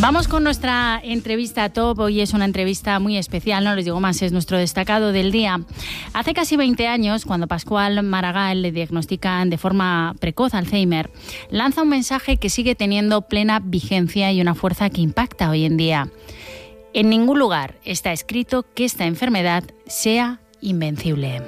Vamos con nuestra entrevista top. Hoy es una entrevista muy especial, no les digo más, es nuestro destacado del día. Hace casi 20 años, cuando Pascual Maragall le diagnostican de forma precoz Alzheimer, lanza un mensaje que sigue teniendo plena vigencia y una fuerza que impacta hoy en día. En ningún lugar está escrito que esta enfermedad sea invencible.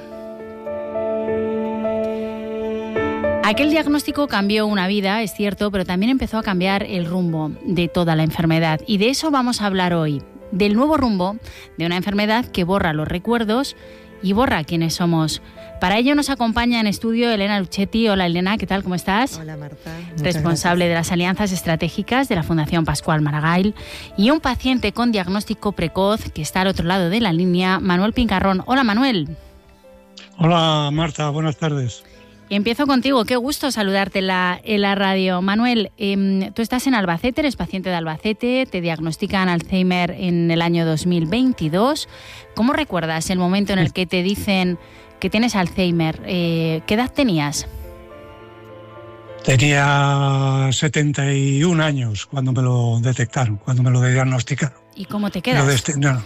Aquel diagnóstico cambió una vida, es cierto, pero también empezó a cambiar el rumbo de toda la enfermedad. Y de eso vamos a hablar hoy, del nuevo rumbo de una enfermedad que borra los recuerdos y borra quiénes somos. Para ello nos acompaña en estudio Elena Luchetti. Hola Elena, ¿qué tal? ¿Cómo estás? Hola Marta. Responsable de las alianzas estratégicas de la Fundación Pascual Maragall, y un paciente con diagnóstico precoz que está al otro lado de la línea, Manuel Pincarrón. Hola Manuel. Hola Marta, buenas tardes. Empiezo contigo, qué gusto saludarte en la radio. Manuel, tú estás en Albacete, eres paciente de Albacete, te diagnostican Alzheimer en el año 2022. ¿Cómo recuerdas el momento en el que te dicen que tienes Alzheimer? ¿Qué edad tenías? Tenía 71 años cuando me lo detectaron, cuando me lo diagnosticaron. ¿Y cómo te quedas?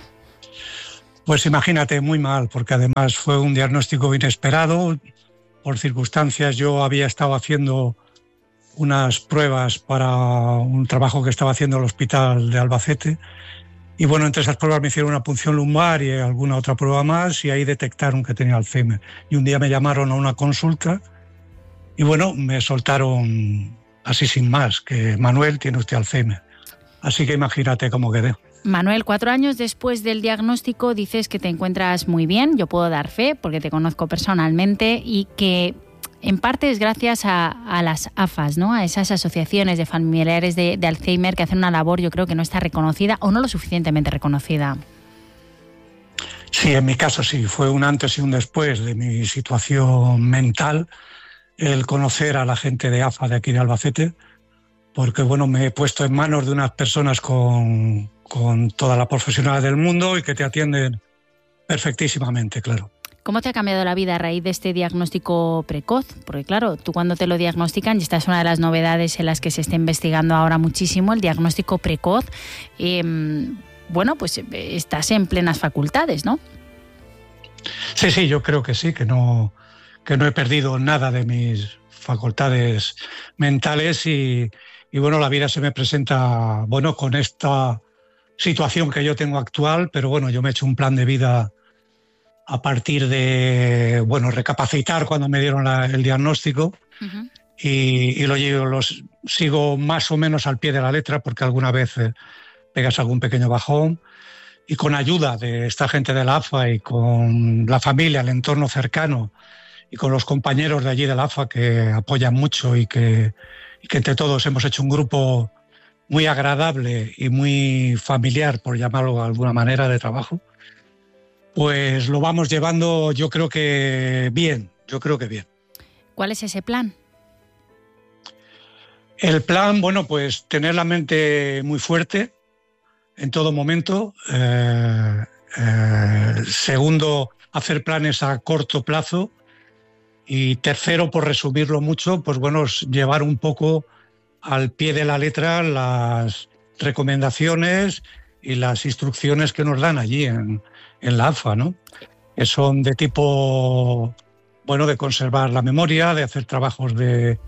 Pues imagínate, muy mal, porque además fue un diagnóstico inesperado. Por circunstancias, yo había estado haciendo unas pruebas para un trabajo que estaba haciendo el hospital de Albacete, y bueno, entre esas pruebas me hicieron una punción lumbar y alguna otra prueba más, y ahí detectaron que tenía Alzheimer. Y un día me llamaron a una consulta y bueno, me soltaron así sin más, que Manuel, tiene usted Alzheimer. Así que imagínate cómo quedé. Manuel, 4 años después del diagnóstico dices que te encuentras muy bien. Yo puedo dar fe porque te conozco personalmente, y que en parte es gracias a las AFAS, ¿no? A esas asociaciones de familiares de Alzheimer que hacen una labor, yo creo, que no está reconocida o no lo suficientemente reconocida. Sí, en mi caso sí, fue un antes y un después de mi situación mental el conocer a la gente de AFA de aquí de Albacete, porque bueno, me he puesto en manos de unas personas con toda la profesional del mundo y que te atienden perfectísimamente, claro. ¿Cómo te ha cambiado la vida a raíz de este diagnóstico precoz? Porque claro, tú cuando te lo diagnostican, y esta es una de las novedades en las que se está investigando ahora muchísimo, el diagnóstico precoz, bueno, pues estás en plenas facultades, ¿no? Sí, yo creo que sí, que no he perdido nada de mis facultades mentales y bueno, la vida se me presenta, bueno, con esta situación que yo tengo actual, pero bueno, yo me he hecho un plan de vida a partir de, bueno, recapacitar cuando me dieron el diagnóstico. Uh-huh. y lo sigo más o menos al pie de la letra, porque alguna vez pegas algún pequeño bajón, y con ayuda de esta gente de la AFA y con la familia, el entorno cercano y con los compañeros de allí de la AFA que apoyan mucho y que entre todos hemos hecho un grupo muy agradable y muy familiar, por llamarlo de alguna manera, de trabajo, pues lo vamos llevando, yo creo que bien. ¿Cuál es ese plan? El plan, bueno, pues tener la mente muy fuerte en todo momento. Segundo, hacer planes a corto plazo. Y tercero, por resumirlo mucho, pues bueno, llevar un poco al pie de la letra las recomendaciones y las instrucciones que nos dan allí en la AFA, ¿no? Que son de tipo, bueno, de conservar la memoria, de hacer trabajos de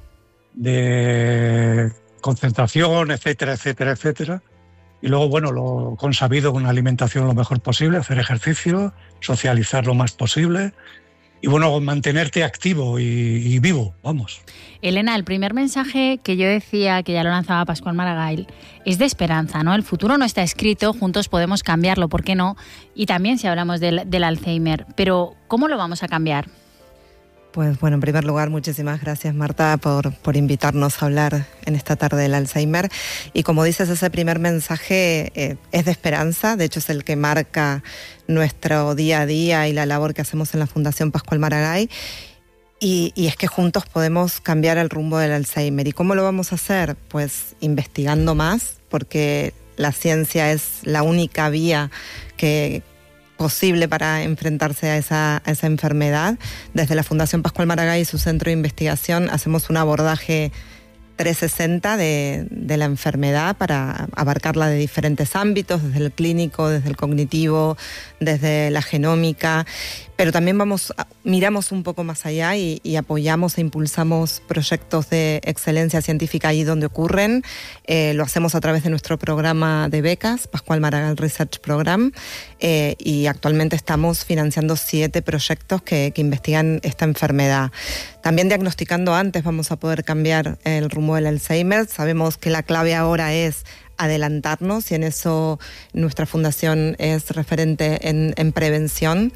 concentración, etcétera. Y luego, bueno, lo consabido, una alimentación lo mejor posible, hacer ejercicio, socializar lo más posible. Y bueno, mantenerte activo y vivo, vamos. Elena, el primer mensaje que yo decía, que ya lo lanzaba Pascual Maragall, es de esperanza, ¿no? El futuro no está escrito, juntos podemos cambiarlo, ¿por qué no? Y también si hablamos del Alzheimer. Pero, ¿cómo lo vamos a cambiar? Pues bueno, en primer lugar, muchísimas gracias Marta por invitarnos a hablar en esta tarde del Alzheimer. Y como dices, ese primer mensaje es de esperanza, de hecho es el que marca nuestro día a día y la labor que hacemos en la Fundación Pascual Maragall. Y es que juntos podemos cambiar el rumbo del Alzheimer. ¿Y cómo lo vamos a hacer? Pues investigando más, porque la ciencia es la única vía posible para enfrentarse a esa enfermedad. Desde la Fundación Pascual Maragall y su centro de investigación hacemos un abordaje 360 de la enfermedad para abarcarla de diferentes ámbitos, desde el clínico, desde el cognitivo, desde la genómica, pero también miramos un poco más allá y apoyamos e impulsamos proyectos de excelencia científica ahí donde ocurren. Lo hacemos a través de nuestro programa de becas, Pascual Maragall Research Program, y actualmente estamos financiando 7 proyectos que investigan esta enfermedad. También diagnosticando antes vamos a poder cambiar el rumbo del Alzheimer. Sabemos que la clave ahora es adelantarnos y en eso nuestra fundación es referente en prevención.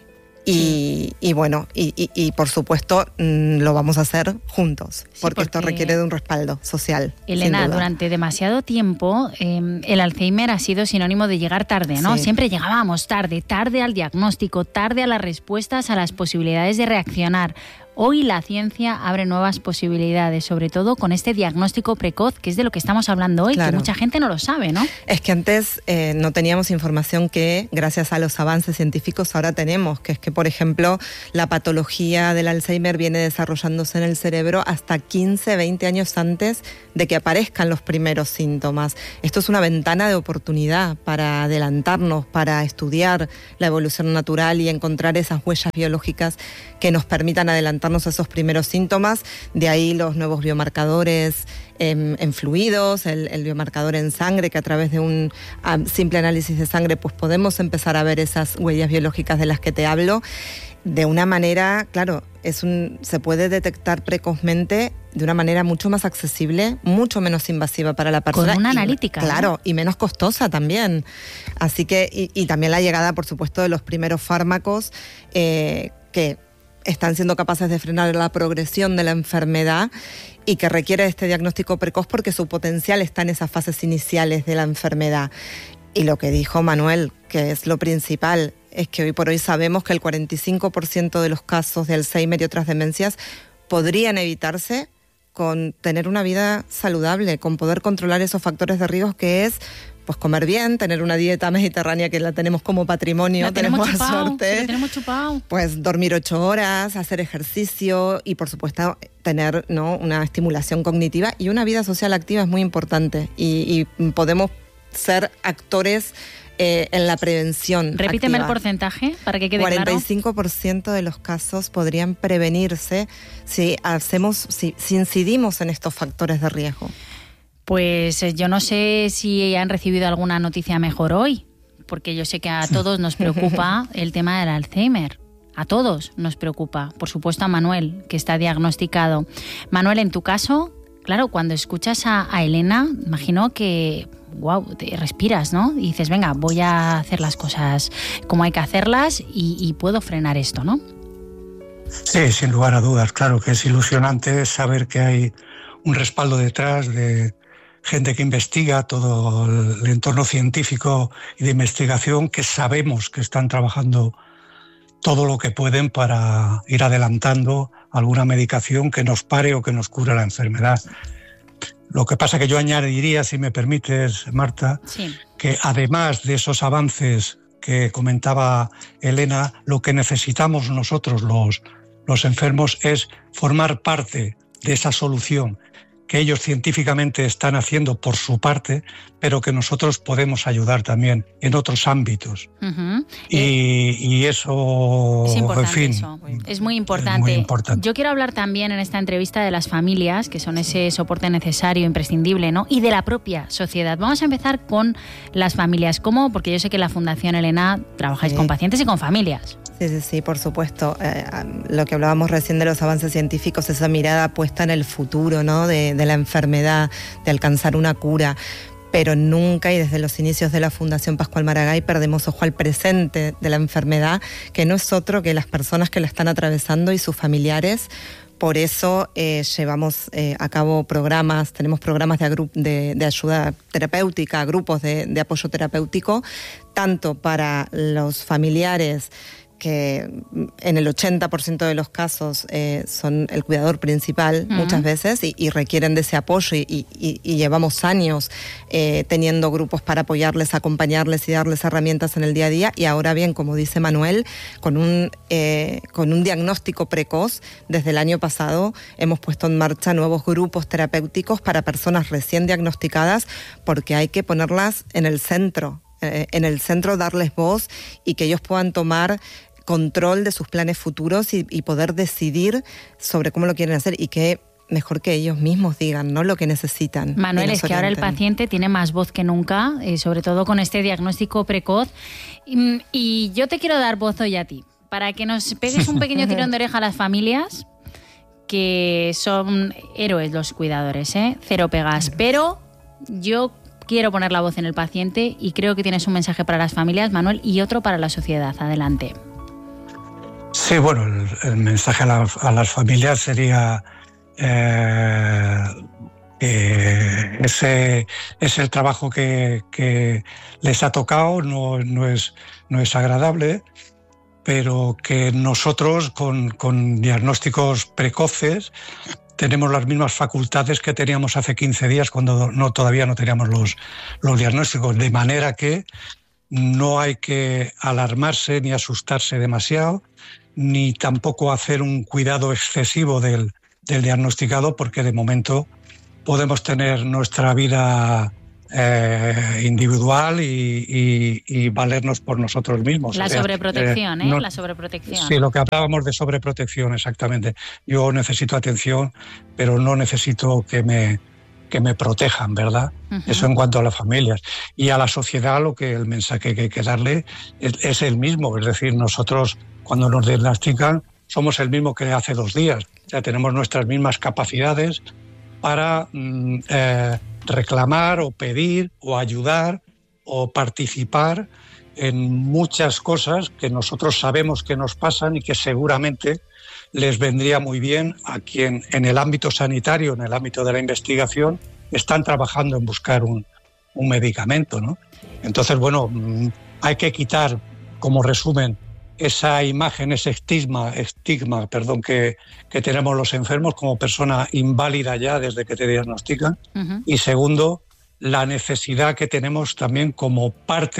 Y bueno, y por supuesto lo vamos a hacer juntos, porque esto requiere de un respaldo social. Elena, durante demasiado tiempo el Alzheimer ha sido sinónimo de llegar tarde, ¿no? Sí. Siempre llegábamos tarde al diagnóstico, tarde a las respuestas, a las posibilidades de reaccionar. Hoy la ciencia abre nuevas posibilidades, sobre todo con este diagnóstico precoz, que es de lo que estamos hablando hoy, claro. Que mucha gente no lo sabe, ¿no? Es que antes no teníamos información que, gracias a los avances científicos, ahora tenemos, que es que, por ejemplo, la patología del Alzheimer viene desarrollándose en el cerebro hasta 15, 20 años antes de que aparezcan los primeros síntomas. Esto es una ventana de oportunidad para adelantarnos, para estudiar la evolución natural y encontrar esas huellas biológicas que nos permitan adelantarnos esos primeros síntomas. De ahí los nuevos biomarcadores en fluidos, el biomarcador en sangre, que a través de un simple análisis de sangre pues podemos empezar a ver esas huellas biológicas de las que te hablo. De una manera, claro, se puede detectar precozmente de una manera mucho más accesible, mucho menos invasiva para la persona. Con una analítica. Claro, ¿no? Y menos costosa también. Así que, y también la llegada, por supuesto, de los primeros fármacos que están siendo capaces de frenar la progresión de la enfermedad y que requiere este diagnóstico precoz porque su potencial está en esas fases iniciales de la enfermedad. Y lo que dijo Manuel, que es lo principal, es que hoy por hoy sabemos que el 45% de los casos de Alzheimer y otras demencias podrían evitarse con tener una vida saludable, con poder controlar esos factores de riesgo que es pues comer bien, tener una dieta mediterránea que la tenemos como patrimonio, tenemos suerte. La tenemos chupado. Pues dormir 8 horas, hacer ejercicio y por supuesto tener, ¿no?, una estimulación cognitiva y una vida social activa es muy importante y podemos ser actores en la prevención. Repíteme activa. El porcentaje para que quede 45% claro. de los casos podrían prevenirse si incidimos en estos factores de riesgo. Pues yo no sé si han recibido alguna noticia mejor hoy, porque yo sé que a todos nos preocupa el tema del Alzheimer. A todos nos preocupa. Por supuesto a Manuel, que está diagnosticado. Manuel, en tu caso, claro, cuando escuchas a Elena, imagino que te respiras, ¿no? Y dices, venga, voy a hacer las cosas como hay que hacerlas y puedo frenar esto, ¿no? Sí, sin lugar a dudas. Claro que es ilusionante saber que hay un respaldo detrás de gente que investiga, todo el entorno científico y de investigación, que sabemos que están trabajando todo lo que pueden para ir adelantando alguna medicación que nos pare o que nos cure la enfermedad. Lo que pasa que yo añadiría, si me permites, Marta, sí, que además de esos avances que comentaba Elena, lo que necesitamos nosotros los enfermos es formar parte de esa solución que ellos científicamente están haciendo por su parte, pero que nosotros podemos ayudar también en otros ámbitos. Uh-huh. Y eso, es importante, en fin, eso. Es muy importante. Muy importante. Yo quiero hablar también en esta entrevista de las familias, que son ese soporte necesario, imprescindible, ¿no? Y de la propia sociedad. Vamos a empezar con las familias. ¿Cómo? Porque yo sé que en la Fundación Elena trabajáis con pacientes y con familias. Sí, por supuesto. Lo que hablábamos recién de los avances científicos, esa mirada puesta en el futuro, ¿no?, de la enfermedad, de alcanzar una cura. Pero nunca, y desde los inicios de la Fundación Pascual Maragall, perdemos ojo al presente de la enfermedad, que no es otro que las personas que la están atravesando y sus familiares. Por eso llevamos a cabo programas, tenemos programas de ayuda terapéutica, grupos de apoyo terapéutico, tanto para los familiares que en el 80% de los casos son el cuidador principal muchas veces y requieren de ese apoyo y llevamos años teniendo grupos para apoyarles, acompañarles y darles herramientas en el día a día. Y ahora bien, como dice Manuel, con un diagnóstico precoz, desde el año pasado hemos puesto en marcha nuevos grupos terapéuticos para personas recién diagnosticadas, porque hay que ponerlas en el centro, darles voz y que ellos puedan tomar control de sus planes futuros y poder decidir sobre cómo lo quieren hacer, y que mejor que ellos mismos digan, ¿no?, lo que necesitan. Manuel, es que ahora el paciente tiene más voz que nunca, sobre todo con este diagnóstico precoz. Y yo te quiero dar voz hoy a ti, para que nos pegues un pequeño tirón de oreja a las familias, que son héroes los cuidadores, cero pegas. Pero yo quiero poner la voz en el paciente y creo que tienes un mensaje para las familias, Manuel, y otro para la sociedad. Adelante. Sí, bueno, el mensaje a las familias sería ese es el trabajo que les ha tocado, no es agradable, pero que nosotros con diagnósticos precoces tenemos las mismas facultades que teníamos hace 15 días cuando todavía no teníamos los diagnósticos, de manera que no hay que alarmarse ni asustarse demasiado, ni tampoco hacer un cuidado excesivo del diagnosticado, porque de momento podemos tener nuestra vida individual y valernos por nosotros mismos. La sobreprotección, la sobreprotección. Sí, lo que hablábamos de sobreprotección, exactamente. Yo necesito atención, pero no necesito que me protejan, ¿verdad? Uh-huh. Eso en cuanto a las familias. Y a la sociedad el mensaje que hay que darle es el mismo. Es decir, nosotros cuando nos diagnostican somos el mismo que hace 2 días. O sea, tenemos nuestras mismas capacidades para reclamar o pedir o ayudar o participar en muchas cosas que nosotros sabemos que nos pasan y que seguramente les vendría muy bien a quien en el ámbito sanitario, en el ámbito de la investigación, están trabajando en buscar un medicamento, ¿no? Entonces, bueno, hay que quitar, como resumen, esa imagen, ese estigma, que tenemos los enfermos como persona inválida ya desde que te diagnostican. Uh-huh. Y segundo, la necesidad que tenemos también como parte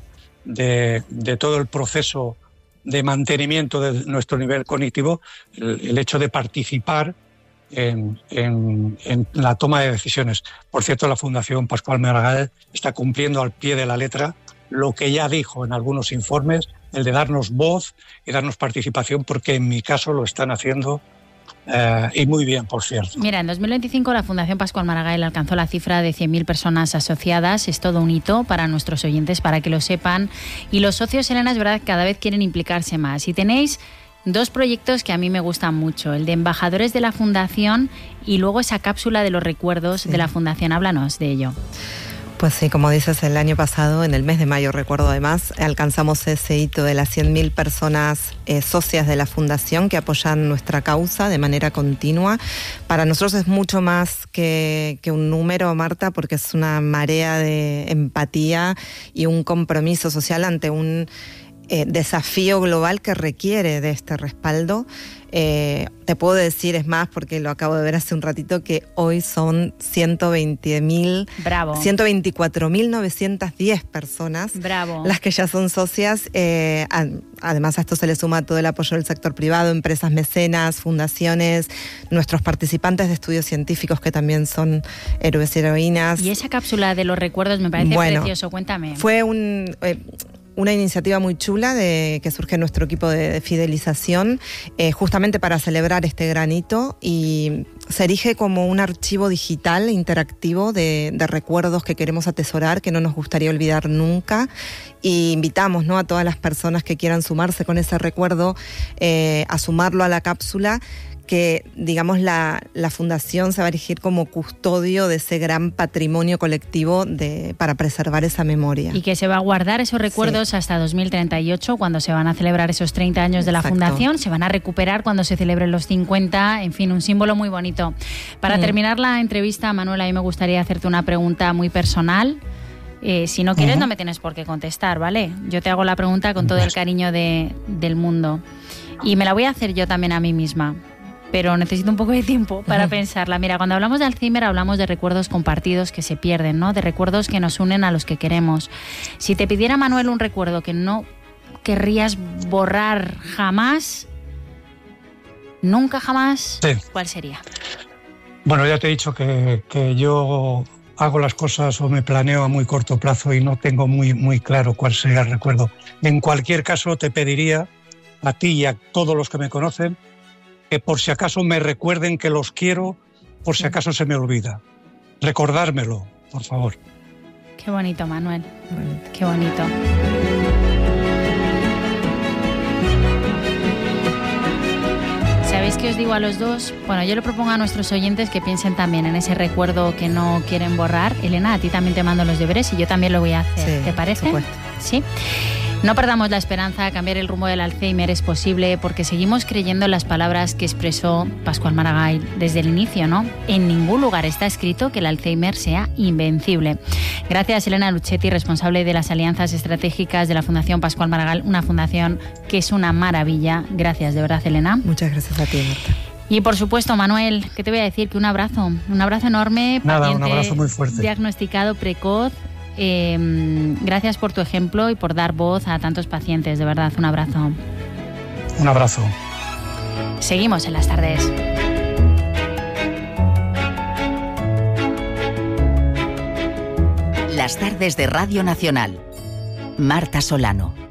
de todo el proceso de mantenimiento de nuestro nivel cognitivo, el hecho de participar en la toma de decisiones. Por cierto, la Fundación Pascual Maragall está cumpliendo al pie de la letra lo que ya dijo en algunos informes, el de darnos voz y darnos participación, porque en mi caso lo están haciendo y muy bien, por cierto. Mira, en 2025 la Fundación Pascual Maragall alcanzó la cifra de 100.000 personas asociadas. Es todo un hito para nuestros oyentes, para que lo sepan. Y los socios, Elena, es verdad que cada vez quieren implicarse más. Y tenéis 2 proyectos que a mí me gustan mucho, el de embajadores de la Fundación y luego esa cápsula de los recuerdos de la Fundación. Háblanos de ello. Pues sí, como dices, el año pasado, en el mes de mayo, recuerdo además, alcanzamos ese hito de las 100.000 personas socias de la Fundación que apoyan nuestra causa de manera continua. Para nosotros es mucho más que un número, Marta, porque es una marea de empatía y un compromiso social ante un desafío global que requiere de este respaldo. Te puedo decir, es más, porque lo acabo de ver hace un ratito, que hoy son 124.910 personas. Bravo. Las que ya son socias. Además, a esto se le suma todo el apoyo del sector privado, empresas mecenas, fundaciones, nuestros participantes de estudios científicos que también son héroes y heroínas. Y esa cápsula de los recuerdos me parece precioso. Cuéntame. Fue una iniciativa muy chula que surge en nuestro equipo de fidelización, justamente para celebrar este gran hito, y se erige como un archivo digital interactivo de recuerdos que queremos atesorar, que no nos gustaría olvidar nunca. Y invitamos, ¿no?, a todas las personas que quieran sumarse con ese recuerdo a sumarlo a la cápsula, que, digamos, la Fundación se va a erigir como custodio de ese gran patrimonio colectivo para preservar esa memoria. Y que se va a guardar esos recuerdos hasta 2038, cuando se van a celebrar esos 30 años de la Fundación, se van a recuperar cuando se celebren los 50, en fin, un símbolo muy bonito. Para terminar la entrevista, Manuela, a mí me gustaría hacerte una pregunta muy personal. Si no quieres, no me tienes por qué contestar, ¿vale? Yo te hago la pregunta con todo el cariño del mundo. Y me la voy a hacer yo también a mí misma, pero necesito un poco de tiempo para pensarla. Mira, cuando hablamos de Alzheimer hablamos de recuerdos compartidos que se pierden, ¿no? De recuerdos que nos unen a los que queremos. Si te pidiera, Manuel, un recuerdo que no querrías borrar jamás, nunca jamás, sí. ¿Cuál sería? Bueno, ya te he dicho que yo hago las cosas o me planeo a muy corto plazo y no tengo muy claro cuál sería el recuerdo. En cualquier caso, te pediría a ti y a todos los que me conocen que por si acaso me recuerden que los quiero, por si acaso se me olvida. Recordármelo, por favor. Qué bonito, Manuel. Qué bonito. ¿Sabéis qué os digo a los dos? Bueno, yo le propongo a nuestros oyentes que piensen también en ese recuerdo que no quieren borrar. Elena, a ti también te mando los deberes y yo también lo voy a hacer. Sí, ¿te parece? por supuesto. Sí. No perdamos la esperanza, cambiar el rumbo del Alzheimer es posible porque seguimos creyendo en las palabras que expresó Pascual Maragall desde el inicio, ¿no? En ningún lugar está escrito que el Alzheimer sea invencible. Gracias, Elena Luchetti, responsable de las alianzas estratégicas de la Fundación Pascual Maragall, una fundación que es una maravilla. Gracias, de verdad, Elena. Muchas gracias a ti, Marta. Y por supuesto, Manuel, ¿qué te voy a decir? Que un abrazo enorme. Nada, un abrazo muy fuerte. Diagnosticado precoz. Gracias por tu ejemplo y por dar voz a tantos pacientes, de verdad, un abrazo. Un abrazo. Seguimos en las tardes. Las tardes de Radio Nacional. Marta Solano.